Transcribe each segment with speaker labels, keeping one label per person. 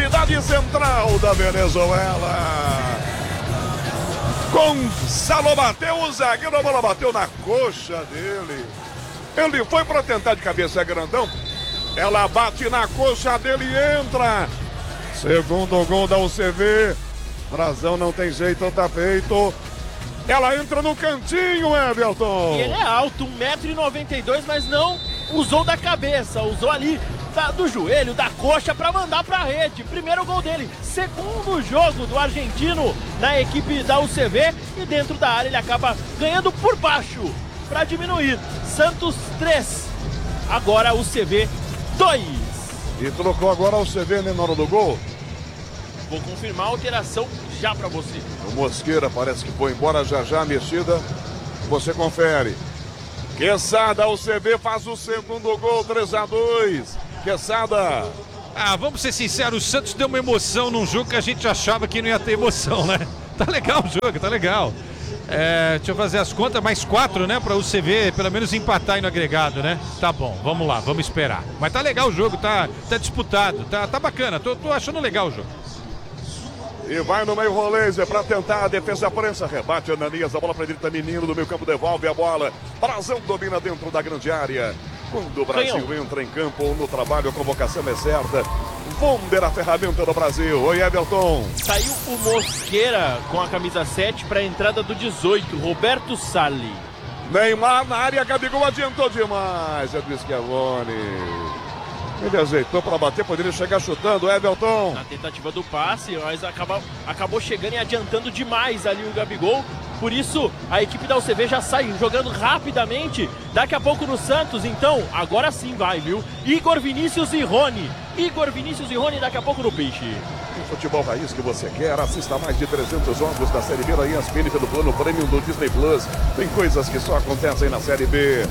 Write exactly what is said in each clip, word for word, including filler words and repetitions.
Speaker 1: cidade central da Venezuela. Gonçalo bateu, o zagueiro, a bola bateu na coxa dele. Ele foi para tentar de cabeça, é grandão. Ela bate na coxa dele e entra. Segundo gol da U C V. Frazão não tem jeito, tá feito. Ela entra no cantinho, Everton.
Speaker 2: E ele é alto, um metro e noventa e dois, mas não usou da cabeça, usou ali da, do joelho, da coxa para mandar para a rede. Primeiro gol dele, segundo jogo do argentino na equipe da U C V. E dentro da área ele acaba ganhando por baixo para diminuir. Santos três, agora U C V dois.
Speaker 1: E trocou agora a U C V, né, na hora do gol?
Speaker 2: Vou confirmar a alteração já para você.
Speaker 1: O Mosqueira parece que foi embora já já, mexida. Você confere. Quesada, o C V faz o segundo gol, três a dois. Quesada.
Speaker 3: Ah, vamos ser sinceros, o Santos deu uma emoção num jogo que a gente achava que não ia ter emoção, né? Tá legal o jogo, tá legal. É, deixa eu fazer as contas, mais quatro, né? Pra U C V pelo menos empatar aí no agregado, né? Tá bom, vamos lá, vamos esperar. Mas tá legal o jogo, tá, tá disputado, tá, tá bacana, tô, tô achando legal o jogo.
Speaker 1: E vai no meio Rolês, é pra tentar a defesa prensa. Rebate Ananias, a bola pra direita, menino do meio campo, devolve a bola. Brazão domina dentro da grande área. Quando o Brasil Canhão. entra em campo no trabalho, a convocação é certa. Vonder, a ferramenta do Brasil. Oi, Everton.
Speaker 2: Saiu o Mosqueira com a camisa sete para a entrada do dezoito, Roberto Salli.
Speaker 1: Neymar na área, Gabigol adiantou demais. É do Schiavone. Ele ajeitou para bater, poderia chegar chutando, Everton.
Speaker 2: Na tentativa do passe, mas acabou, acabou chegando e adiantando demais ali o Gabigol. Por isso, a equipe da U C V já sai jogando rapidamente. Daqui a pouco no Santos, então, agora sim vai, viu? Igor Vinícius e Rony. Igor Vinícius e Rony daqui a pouco no Peixe.
Speaker 1: O futebol raiz que você quer, assista mais de trezentos jogos da Série B da E S P N pelo plano Premium do Disney Plus. Tem coisas que só acontecem na Série B.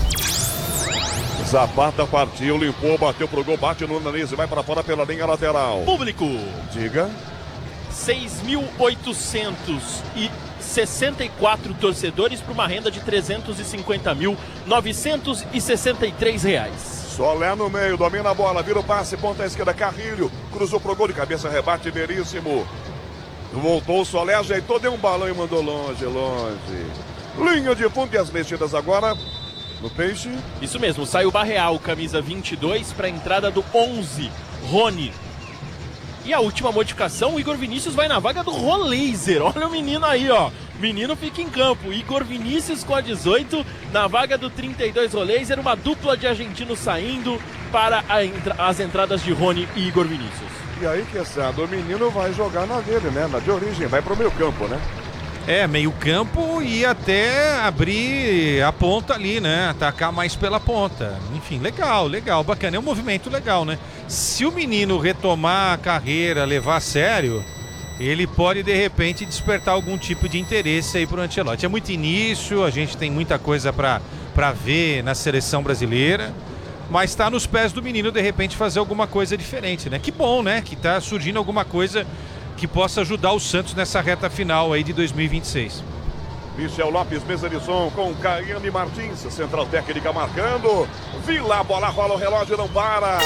Speaker 1: Zapata partiu, limpou, bateu pro gol, bate no nariz e vai para fora pela linha lateral.
Speaker 2: Público.
Speaker 1: Diga.
Speaker 2: seis mil oitocentos e sessenta e quatro torcedores para uma renda de trezentos e cinquenta mil novecentos e sessenta e três reais.
Speaker 1: Solé no meio, domina a bola, vira o passe, ponta esquerda, Carrilho, cruzou pro gol de cabeça, rebate Veríssimo. Voltou o Solé, ajeitou, deu um balão e mandou longe, longe. Linha de fundo e as mexidas agora no Peixe.
Speaker 2: Isso mesmo, sai o Barreal, camisa vinte e dois, para a entrada do onze, Rony. E a última modificação, o Igor Vinícius vai na vaga do Roleiser. Olha o menino aí, ó. Menino fica em campo. Igor Vinícius com a dezoito, na vaga do trinta e dois Roleiser. Uma dupla de argentinos saindo para entra as entradas de Rony e Igor Vinícius.
Speaker 1: E aí, Quesada, o menino vai jogar na dele, né? Na de origem, vai pro meio campo, né?
Speaker 3: É, meio campo e até abrir a ponta ali, né? Atacar mais pela ponta. Enfim, legal, legal, bacana. É um movimento legal, né? Se o menino retomar a carreira, levar a sério, ele pode, de repente, despertar algum tipo de interesse aí pro Ancelotti. É muito início, a gente tem muita coisa pra, pra ver na seleção brasileira, mas tá nos pés do menino, de repente, fazer alguma coisa diferente, né? Que bom, né? Que tá surgindo alguma coisa que possa ajudar o Santos nessa reta final aí de dois mil e vinte e seis.
Speaker 1: Michel Lopes, mesa de som com Caiane Martins, central técnica marcando. Vila, a bola rola, o relógio não para.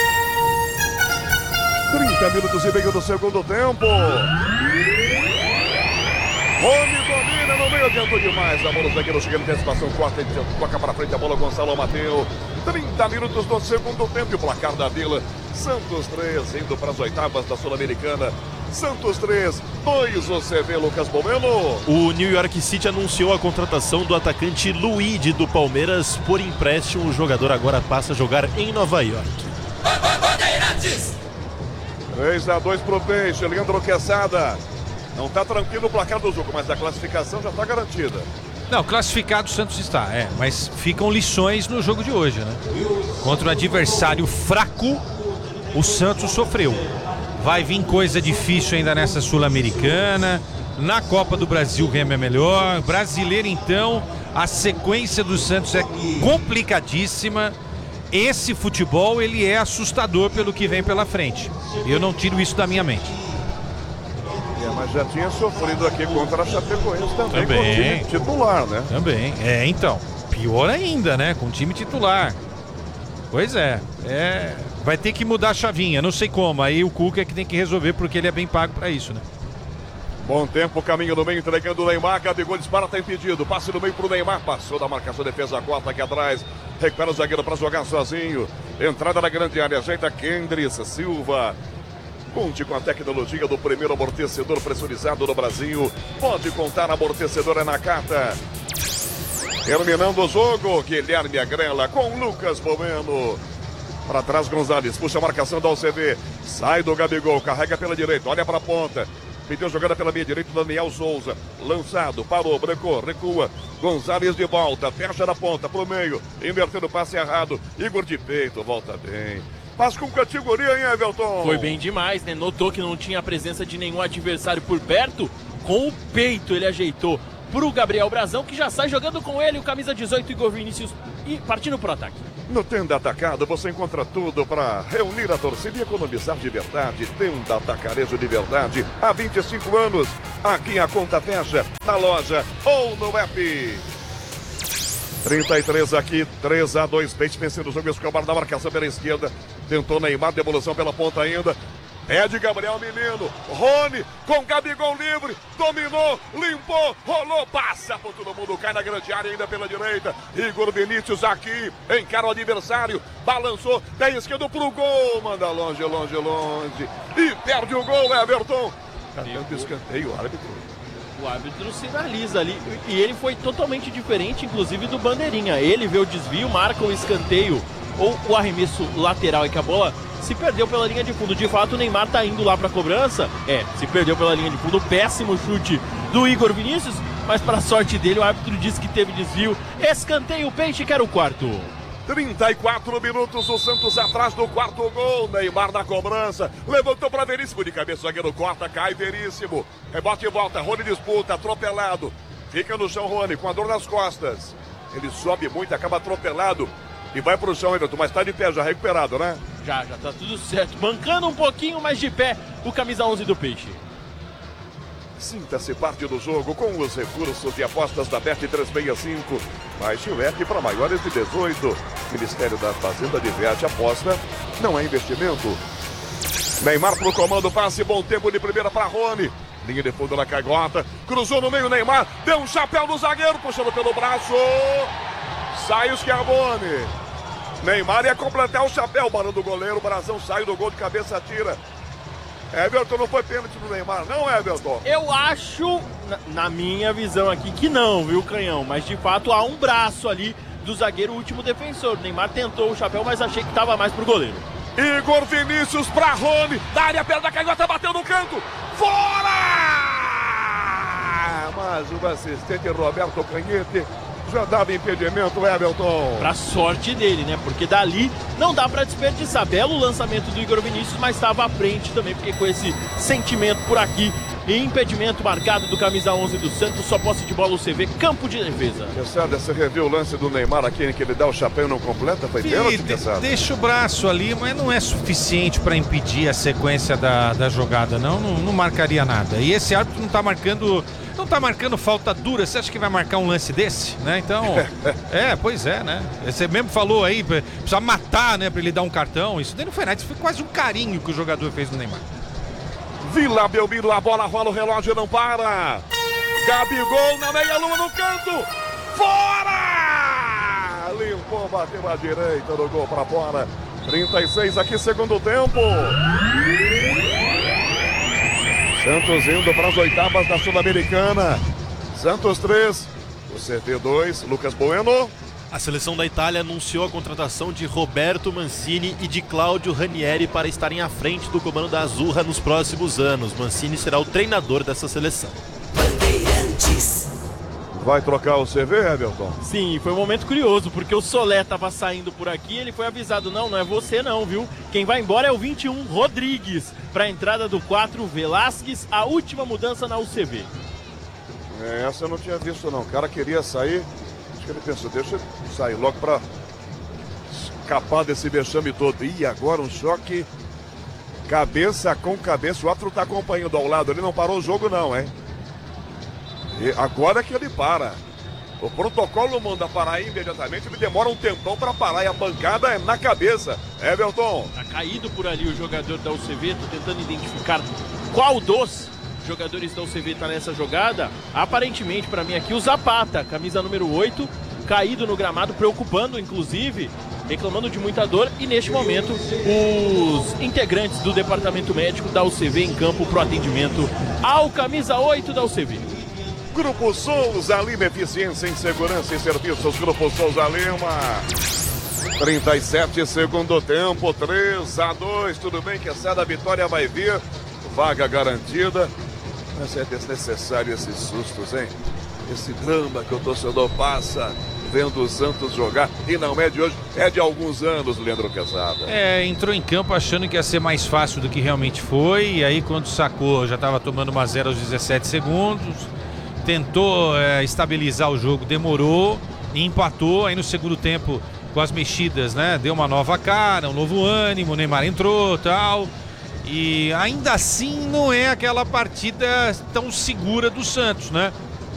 Speaker 1: trinta minutos e meio do segundo tempo. Rony domina no meio, adiantou demais. A bola, o zagueiro chega em antecipação, corta, toca para frente a bola, Gonçalo Mateu. trinta minutos do segundo tempo e o placar da Vila. Santos três, indo para as oitavas da Sul-Americana. Santos três, dois, o C V, Lucas Bomeno.
Speaker 4: O New York City anunciou a contratação do atacante Luigi do Palmeiras por empréstimo. O jogador agora passa a jogar em Nova York.
Speaker 1: três a dois pro Peixe, Leandro Quesada. Não tá tranquilo o placar do jogo, mas a classificação já tá garantida.
Speaker 3: Não, classificado o Santos está, é, mas ficam lições no jogo de hoje, né? Contra um adversário fraco, o Santos sofreu. Vai vir coisa difícil ainda nessa Sul-Americana. Na Copa do Brasil o Remo é melhor. Brasileiro, então, a sequência do Santos é complicadíssima. Esse futebol, ele é assustador pelo que vem pela frente. Eu não tiro isso da minha mente.
Speaker 1: É, mas já tinha sofrido aqui contra a Chapecoense também,
Speaker 3: também.
Speaker 1: com o time titular, né?
Speaker 3: Também, é, então, pior ainda, né, com o time titular. Pois é, é, Vai ter que mudar a chavinha, não sei como. Aí o Cuca é que tem que resolver, porque ele é bem pago pra isso, né?
Speaker 1: Bom tempo, caminho do meio, entregando o Neymar. Gabigol dispara, tá impedido. Passe no meio pro Neymar. Passou da marcação, defesa corta aqui atrás. Recupera o zagueiro para jogar sozinho. Entrada na grande área, ajeita Kendrick Silva. Conte com a tecnologia do primeiro amortecedor pressurizado no Brasil. Pode contar, amortecedor é na carta. Terminando o jogo, Guilherme Agrela com Lucas Bueno. Para trás, Gonzalez. Puxa a marcação da U C V. Sai do Gabigol, carrega pela direita, olha para a ponta. Pediu jogada pela meia direita, Daniel Souza. Lançado, parou, brecou, recua. Gonzalez de volta, fecha na ponta, pro meio. Invertendo o passe errado. Igor de peito, volta bem. Mas com categoria, hein, Everton?
Speaker 2: Foi bem demais, né? Notou que não tinha a presença de nenhum adversário por perto. Com o peito ele ajeitou pro Gabriel Brazão, que já sai jogando com ele, o camisa dezoito, Igor Vinícius, e partindo pro ataque.
Speaker 1: No Tenda Atacado você encontra tudo para reunir a torcida e economizar de verdade. Tenda Atacarejo de verdade. Há vinte e cinco anos. Aqui a conta fecha na loja ou no app. trinta e três aqui, três a dois. Peixe vencendo o jogo. Escobar na marcação pela esquerda. Tentou Neymar, devolução pela ponta ainda. É de Gabriel Menino, Rony com Gabigol livre, dominou, limpou, rolou, passa por todo mundo, cai na grande área ainda pela direita. Igor Vinícius aqui, encara o adversário, balançou, pé esquerdo pro gol, manda longe, longe, longe, e perde o gol, Everton. Cantando escanteio, árbitro.
Speaker 2: O árbitro sinaliza ali, e ele foi totalmente diferente, inclusive do Bandeirinha. Ele vê o desvio, marca o escanteio, ou o arremesso lateral, é que a bola se perdeu pela linha de fundo. De fato, o Neymar tá indo lá pra cobrança. É, se perdeu pela linha de fundo. Péssimo chute do Igor Vinícius, mas pra sorte dele, o árbitro disse que teve desvio. Escanteio, Peixe, que era o quarto.
Speaker 1: trinta e quatro minutos, o Santos atrás do quarto gol. Neymar na cobrança, levantou para Veríssimo, de cabeça, zagueiro corta, cai Veríssimo. Rebote e volta, Rony disputa, atropelado. Fica no chão, Rony, com a dor nas costas. Ele sobe muito, acaba atropelado e vai pro chão, Everton, mas tá de pé, já recuperado, né?
Speaker 2: Já, já tá tudo certo. Bancando um pouquinho mais de pé o camisa onze do Peixe.
Speaker 1: Sinta-se parte do jogo com os recursos de apostas da Bet trezentos e sessenta e cinco. Baixe o app para maiores de dezoito. Ministério da Fazenda diverte, aposta, não é investimento. Neymar pro comando, passe, bom tempo de primeira para Rony. Linha de fundo na cagota, cruzou no meio, Neymar, deu um chapéu no zagueiro, puxando pelo braço. Sai o Schiavone. Neymar ia completar o chapéu, barulho do goleiro, o Brazão sai do gol de cabeça, tira. Everton, não foi pênalti do Neymar, não, Everton?
Speaker 2: Eu acho, na, na minha visão aqui, que não, viu, Canhão? Mas de fato há um braço ali do zagueiro, o último defensor. O Neymar tentou o chapéu, mas achei que estava mais pro goleiro.
Speaker 1: Igor Vinícius pra Rony, da área, perna, canhota, bateu no canto, fora! Mas o assistente Roberto Canhete já dava impedimento, Everton.
Speaker 2: Pra sorte dele, né? Porque dali não dá pra desperdiçar. Belo lançamento do Igor Vinícius, mas estava à frente também, porque com esse sentimento por aqui. E impedimento marcado do camisa onze do Santos, só posse de bola o C V, campo de defesa.
Speaker 1: Quesada, você reviu o lance do Neymar aqui em que ele dá o chapéu e não completa? Foi pênalti, Quesada?
Speaker 3: Deixa o braço ali, mas não é suficiente para impedir a sequência da, da jogada, não, não, não marcaria nada. E esse árbitro não tá marcando, não tá marcando falta dura. Você acha que vai marcar um lance desse, né? Então, é, pois é, né? Você mesmo falou aí, precisa matar, né, para ele dar um cartão. Isso daí não foi nada, isso foi quase um carinho que o jogador fez no Neymar.
Speaker 1: Vila Belmiro, a bola rola, o relógio não para. Gabigol na meia-lua no canto. Fora! Limpou, bateu à direita do gol para fora. trinta e seis aqui, segundo tempo. Santos indo para as oitavas da Sul-Americana. Santos três, o C T dois, Lucas Bueno.
Speaker 4: A seleção da Itália anunciou a contratação de Roberto Mancini e de Claudio Ranieri para estarem à frente do comando da Azzurra nos próximos anos. Mancini será o treinador dessa seleção.
Speaker 1: Bandeirantes. Vai trocar o C V, Everton?
Speaker 2: Sim, foi um momento curioso, porque o Solé estava saindo por aqui e ele foi avisado, não, não é você não, viu? Quem vai embora é o vinte e um, Rodrigues. Para a entrada do quatro, Velasquez, a última mudança na U C V.
Speaker 1: É, essa eu não tinha visto não, o cara queria sair... Ele pensou, deixa eu sair logo para escapar desse vexame todo. E agora um choque cabeça com cabeça. O outro está acompanhando ao lado. Ele não parou o jogo não, hein? E agora que ele para. O protocolo manda parar imediatamente, ele demora um tempão para parar e a pancada é na cabeça. Everton.
Speaker 2: Tá caído por ali o jogador da U C V, tô tentando identificar qual dos jogadores da U C V tá nessa jogada. Aparentemente, para mim aqui, o Zapata, camisa número oito, caído no gramado, preocupando, inclusive, reclamando de muita dor. E neste momento, os integrantes do departamento médico da U C V em campo pro atendimento ao camisa oito da U C V.
Speaker 1: Grupo Souza Lima, eficiência em segurança e serviços. Grupo Souza Lima. trinta e sete, segundo tempo, três a dois. Tudo bem que essa da vitória vai vir. Vaga garantida. Mas é desnecessário esses sustos, hein? Esse drama que o torcedor passa vendo o Santos jogar. E não é de hoje, é de alguns anos, Leandro Quezada.
Speaker 3: É, entrou em campo achando que ia ser mais fácil do que realmente foi. E aí quando sacou, já estava tomando uma zero aos dezessete segundos. Tentou é, estabilizar o jogo, demorou e empatou. Aí no segundo tempo, com as mexidas, né? Deu uma nova cara, um novo ânimo, o Neymar entrou e tal. E ainda assim não é aquela partida tão segura do Santos, né?